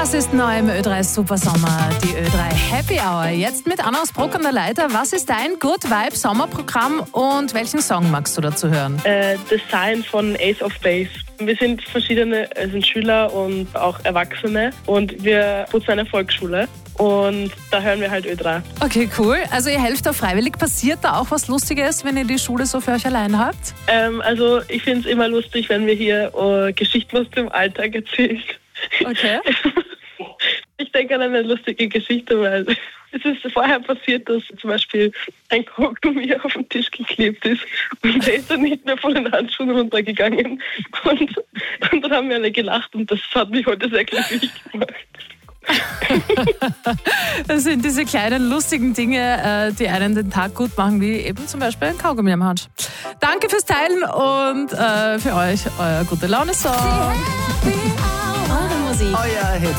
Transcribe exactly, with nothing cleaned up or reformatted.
Das ist neu im Ö drei Supersommer, die Ö drei Happy Hour. Jetzt mit Anna aus Bruck an der Leiter. Was ist dein Good Vibe Sommerprogramm und welchen Song magst du dazu hören? Äh, The Sign von Ace of Base. Wir sind verschiedene, es sind Schüler und auch Erwachsene und wir putzen eine Volksschule und da hören wir halt Ö drei. Okay, cool. Also ihr helft da freiwillig. Passiert da auch was Lustiges, wenn ihr die Schule so für euch allein habt? Ähm, also ich finde es immer lustig, wenn wir hier äh, Geschichten aus dem Alltag erzählen. Okay. Ich denke an eine lustige Geschichte, weil es ist vorher passiert, dass zum Beispiel ein Kaugummi auf den Tisch geklebt ist und der ist dann nicht mehr von den Handschuhen runtergegangen. Und, und dann haben wir alle gelacht und das hat mich heute sehr glücklich gemacht. Das sind diese kleinen lustigen Dinge, die einen den Tag gut machen, wie eben zum Beispiel ein Kaugummi am Handschuh. Danke fürs Teilen und äh, für euch euer gute Laune-Song. Eure Musik. Euer Hit.